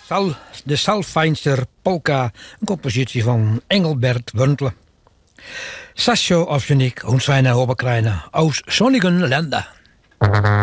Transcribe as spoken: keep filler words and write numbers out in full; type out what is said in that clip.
Sal, de Salfeinster Polka, een compositie van Engelbert Wuntle. Sascho Ovsjanik, ons zijn Oberkreiner, aus sonnigen Länder.